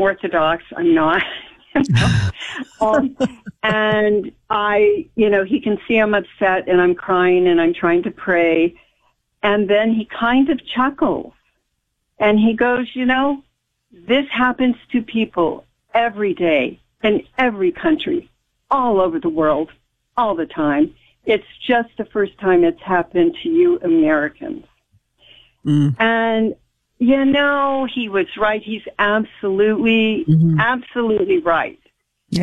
Orthodox. I'm not. And he can see I'm upset and I'm crying and I'm trying to pray. And then he kind of chuckles and he goes, this happens to people every day in every country, all over the world, all the time. It's just the first time it's happened to you Americans. And, he was right. He's absolutely right.